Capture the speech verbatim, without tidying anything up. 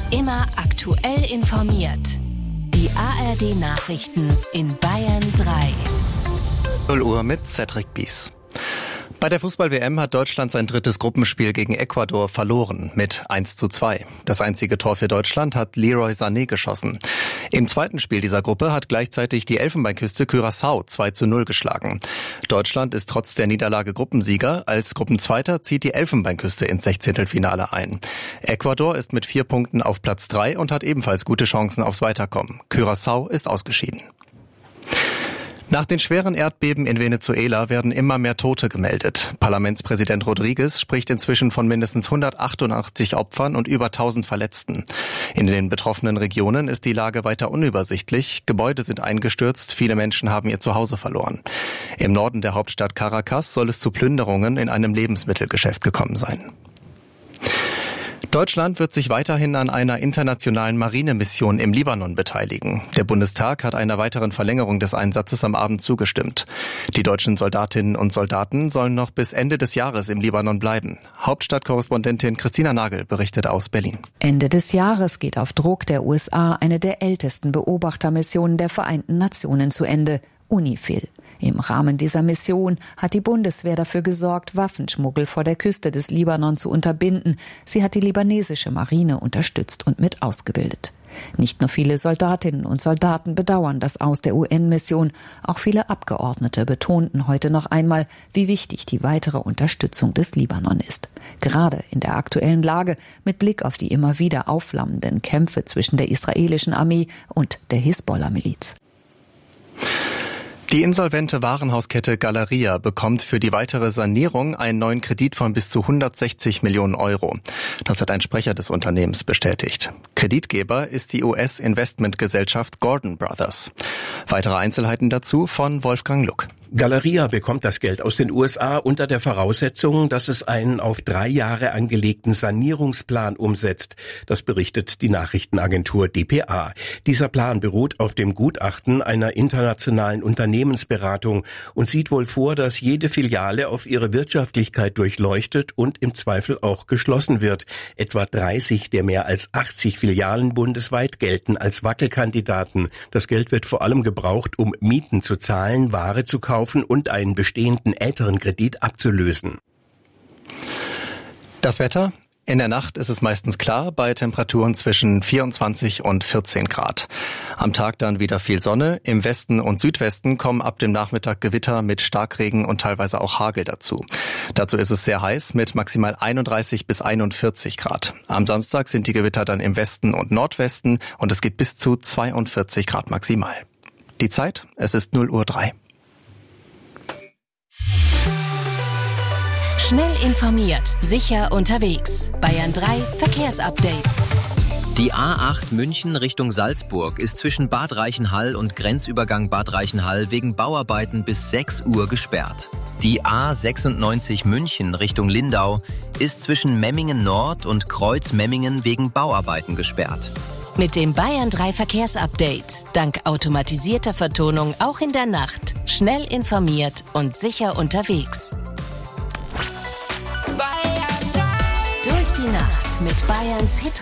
Immer aktuell informiert. Die A R D-Nachrichten in Bayern drei. null Uhr mit Cedric Bies. Bei der Fußball-W M hat Deutschland sein drittes Gruppenspiel gegen Ecuador verloren mit eins zu zwei. Das einzige Tor für Deutschland hat Leroy Sané geschossen. Im zweiten Spiel dieser Gruppe hat gleichzeitig die Elfenbeinküste Curaçao zwei zu null geschlagen. Deutschland ist trotz der Niederlage Gruppensieger. Als Gruppenzweiter zieht die Elfenbeinküste ins Sechzehntelfinale ein. Ecuador ist mit vier Punkten auf Platz drei und hat ebenfalls gute Chancen aufs Weiterkommen. Curaçao ist ausgeschieden. Nach den schweren Erdbeben in Venezuela werden immer mehr Tote gemeldet. Parlamentspräsident Rodriguez spricht inzwischen von mindestens hundertachtundachtzig Opfern und über tausend Verletzten. In den betroffenen Regionen ist die Lage weiter unübersichtlich. Gebäude sind eingestürzt, viele Menschen haben ihr Zuhause verloren. Im Norden der Hauptstadt Caracas soll es zu Plünderungen in einem Lebensmittelgeschäft gekommen sein. Deutschland wird sich weiterhin an einer internationalen Marinemission im Libanon beteiligen. Der Bundestag hat einer weiteren Verlängerung des Einsatzes am Abend zugestimmt. Die deutschen Soldatinnen und Soldaten sollen noch bis Ende des Jahres im Libanon bleiben. Hauptstadtkorrespondentin Christina Nagel berichtet aus Berlin. Ende des Jahres geht auf Druck der U S A eine der ältesten Beobachtermissionen der Vereinten Nationen zu Ende, UNIFIL. Im Rahmen dieser Mission hat die Bundeswehr dafür gesorgt, Waffenschmuggel vor der Küste des Libanon zu unterbinden. Sie hat die libanesische Marine unterstützt und mit ausgebildet. Nicht nur viele Soldatinnen und Soldaten bedauern das Aus der U N-Mission, auch viele Abgeordnete betonten heute noch einmal, wie wichtig die weitere Unterstützung des Libanon ist. Gerade in der aktuellen Lage mit Blick auf die immer wieder aufflammenden Kämpfe zwischen der israelischen Armee und der Hisbollah-Miliz. Die insolvente Warenhauskette Galeria bekommt für die weitere Sanierung einen neuen Kredit von bis zu hundertsechzig Millionen Euro. Das hat ein Sprecher des Unternehmens bestätigt. Kreditgeber ist die U S-Investmentgesellschaft Gordon Brothers. Weitere Einzelheiten dazu von Wolfgang Luck. Galeria bekommt das Geld aus den U S A unter der Voraussetzung, dass es einen auf drei Jahre angelegten Sanierungsplan umsetzt. Das berichtet die Nachrichtenagentur D P A. Dieser Plan beruht auf dem Gutachten einer internationalen Unternehmensberatung und sieht wohl vor, dass jede Filiale auf ihre Wirtschaftlichkeit durchleuchtet und im Zweifel auch geschlossen wird. Etwa dreißig der mehr als achtzig Filialen bundesweit gelten als Wackelkandidaten. Das Geld wird vor allem gebraucht, um Mieten zu zahlen, Ware zu kaufen und einen bestehenden älteren Kredit abzulösen. Das Wetter? In der Nacht ist es meistens klar bei Temperaturen zwischen vierundzwanzig und vierzehn Grad. Am Tag dann wieder viel Sonne. Im Westen und Südwesten kommen ab dem Nachmittag Gewitter mit Starkregen und teilweise auch Hagel dazu. Dazu ist es sehr heiß mit maximal einunddreißig bis einundvierzig Grad. Am Samstag sind die Gewitter dann im Westen und Nordwesten und es geht bis zu zweiundvierzig Grad maximal. Die Zeit? Es ist null Uhr drei. Schnell informiert, sicher unterwegs. Bayern drei Verkehrsupdate. Die A acht München Richtung Salzburg ist zwischen Bad Reichenhall und Grenzübergang Bad Reichenhall wegen Bauarbeiten bis sechs Uhr gesperrt. Die A sechsundneunzig München Richtung Lindau ist zwischen Memmingen Nord und Kreuz Memmingen wegen Bauarbeiten gesperrt. Mit dem Bayern drei Verkehrsupdate, dank automatisierter Vertonung auch in der Nacht, schnell informiert und sicher unterwegs. Durch die Nacht mit Bayerns Hit